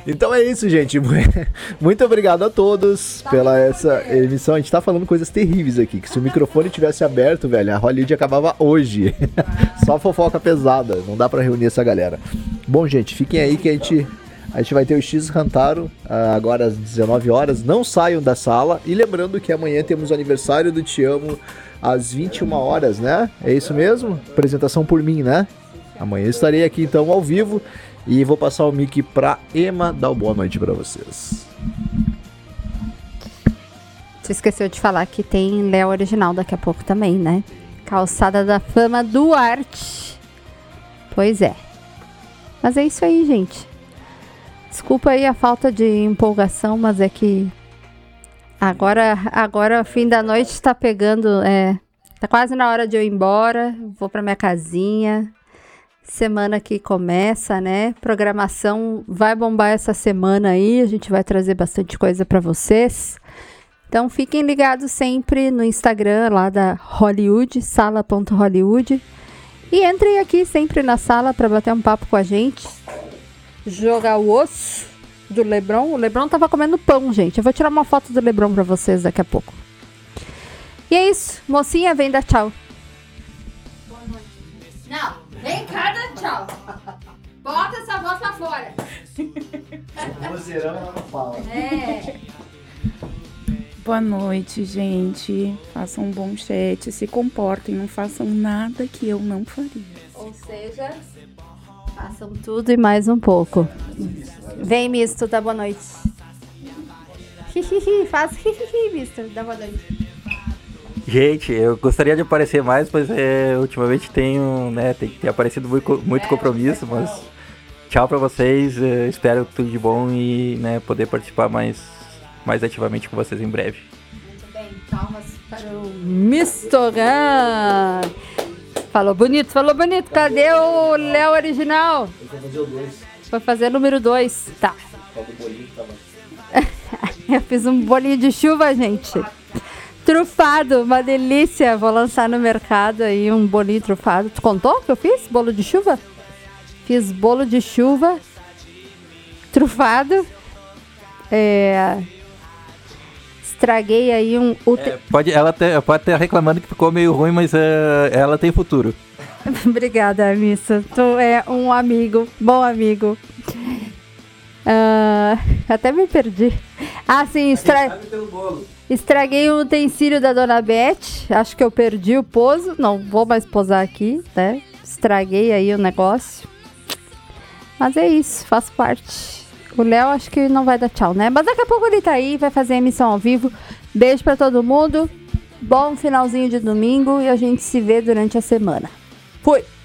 Então é isso, gente. Muito obrigado a todos pela essa emissão. A gente tá falando coisas terríveis aqui, que se o microfone tivesse aberto, velho, a Hollywood acabava hoje. Só fofoca pesada, não dá pra reunir essa galera. Bom, gente, fiquem aí que a gente vai ter o X Rantaro agora às 19 horas. Não saiam da sala. E lembrando que amanhã temos o aniversário do Te Amo às 21 horas, né? É isso mesmo? Apresentação por mim, né? Amanhã estarei aqui então ao vivo e vou passar o mic pra Emma dar uma boa noite pra vocês. Você esqueceu de falar que tem Léo Original daqui a pouco também, né? Calçada da Fama Duarte. Pois é. Mas é isso aí, gente. Desculpa aí a falta de empolgação, mas é que agora o fim da noite tá pegando, tá quase na hora de eu ir embora, vou pra minha casinha. Semana que começa, né? Programação vai bombar essa semana aí, a gente vai trazer bastante coisa pra vocês. Então fiquem ligados sempre no Instagram lá da Hollywood, sala.hollywood. E entrem aqui sempre na sala pra bater um papo com a gente. Jogar o osso do Lebron. O Lebron tava comendo pão, gente. Eu vou tirar uma foto do Lebron pra vocês daqui a pouco. E é isso. Mocinha, vem dar tchau. Boa noite. Não, vem cá dar tchau. Bota essa voz pra fora. O vozeirão ela não fala. Boa noite, gente. Façam um bom chat, se comportem, não façam nada que eu não faria. Ou seja, façam tudo e mais um pouco. Vem, misto, dá boa noite. Faz misto, dá boa noite. Gente, eu gostaria de aparecer mais, mas ultimamente tenho aparecido muito compromisso, mas tchau pra vocês, espero tudo de bom e poder participar mais ativamente com vocês em breve. Muito bem, palmas para o Mistogan. Falou bonito, cadê o Léo Original? Foi fazer o número 2, tá. Eu fiz um bolinho de chuva, gente. Trufado, uma delícia. Vou lançar no mercado aí um bolinho trufado. Tu contou que eu fiz? Bolo de chuva? Fiz bolo de chuva trufado. Estraguei aí pode estar reclamando que ficou meio ruim, mas ela tem futuro. Obrigada, Missa. Tu é um amigo, bom amigo. Até me perdi. Sim, estraguei o utensílio da Dona Beth. Acho que eu perdi o pouso. Não vou mais posar aqui, né? Estraguei aí o negócio. Mas é isso, faz parte. O Léo acho que não vai dar tchau, né? Mas daqui a pouco ele tá aí, vai fazer a emissão ao vivo. Beijo pra todo mundo. Bom finalzinho de domingo e a gente se vê durante a semana. Fui!